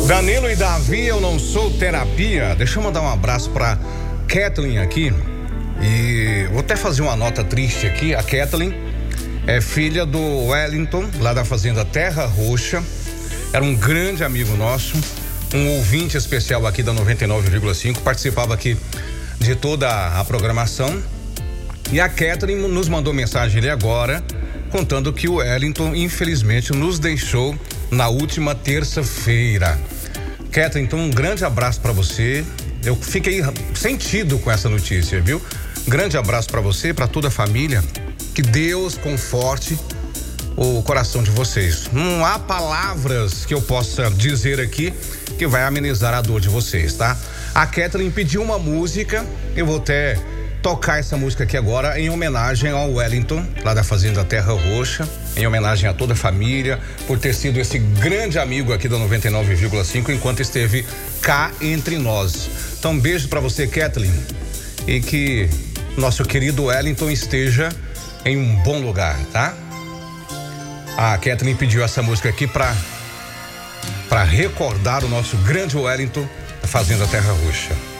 Danilo e Davi, eu não sou terapia. Deixa eu mandar um abraço pra Kathleen aqui. E vou até fazer uma nota triste aqui. A Kathleen é filha do Wellington, lá da fazenda Terra Roxa. Era um grande amigo nosso, um ouvinte especial aqui da 99,5. Participava aqui de toda a programação. E a Kathleen nos mandou mensagem ali agora, contando que o Wellington, infelizmente, nos deixou na última terça-feira. Kathleen, então um grande abraço para você. Eu fiquei sentido com essa notícia, viu? Grande abraço para você, para toda a família. Que Deus conforte o coração de vocês. Não há palavras que eu possa dizer aqui que vai amenizar a dor de vocês, tá? A Kathleen pediu uma música, eu vou até tocar essa música aqui agora em homenagem ao Wellington, lá da fazenda Terra Roxa, em homenagem a toda a família, por ter sido esse grande amigo aqui da 99,5 enquanto esteve cá entre nós. Então, um beijo pra você, Kathleen, e que nosso querido Wellington esteja em um bom lugar, tá? A Kathleen pediu essa música aqui pra recordar o nosso grande Wellington da fazenda Terra Roxa.